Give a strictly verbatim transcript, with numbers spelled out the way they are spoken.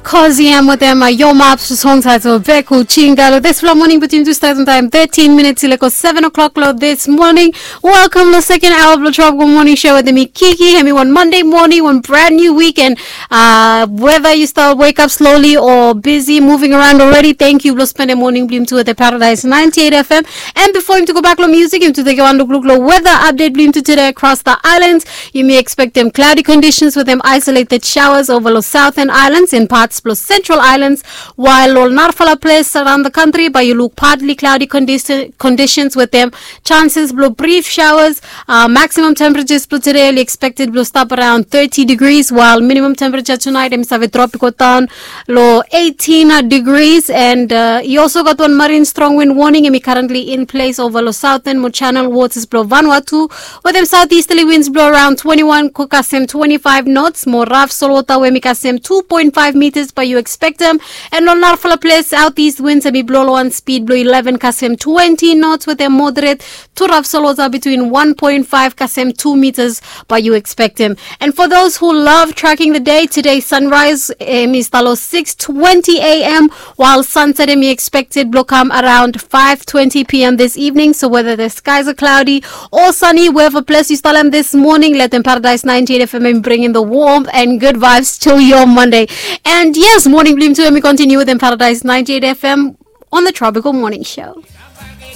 Cozy am with them, Yo Maps, song title, Beku Chingalo. This floor morning between two starting time, thirteen minutes till like seven o'clock this morning. Welcome to the second hour of the Tropical Morning Show with me, Kiki. Hemi one Monday morning, one brand new weekend. Uh, whether you still wake up slowly or busy moving around already, thank you. We'll spend a morning bloom to at the Paradise ninety-eight F M. And before him to go back to music, him to the Gawando Gluglo weather update bloom to today across the islands. You may expect them cloudy conditions with them isolated showers over the southern islands in parts plus central islands, while all Narfala place around the country, but you look partly cloudy condi- conditions with them chances blow brief showers. Uh, maximum temperatures for today expected blow stop around thirty degrees, while minimum temperature tonight is have a tropical town low eighteen degrees. And uh, you also got one marine strong wind warning and currently in place over the southern Mo channel waters blow Vanuatu, with them southeasterly winds blow around twenty-one Kokasem twenty-five knots, more rough Solota Wemikasem two point five meters per you expect them. And on Narfala place southeast winds be blow one speed blow eleven Kasem twenty knots, with a moderate to rough Solota between one point five Kasem two meters per you expect them. And for those who love tracking the day, today sunrise um, is six twenty a.m. while sunset is expected blow come around five twenty p.m. this evening. So whether the skies are cloudy or sunny, wherever place you start them this morning, let them Paradise ninety-eight F M bring in the warmth and good vibes till your Monday. And yes, morning bloom to and we continue with them Paradise ninety-eight F M on the Tropical Morning Show.